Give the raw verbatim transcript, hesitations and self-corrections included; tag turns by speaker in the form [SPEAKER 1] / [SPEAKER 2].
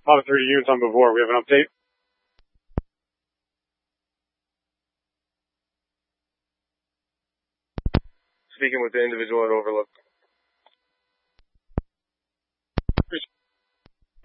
[SPEAKER 1] Papa three units on before. We have an update.
[SPEAKER 2] Speaking with the individual at Overlook.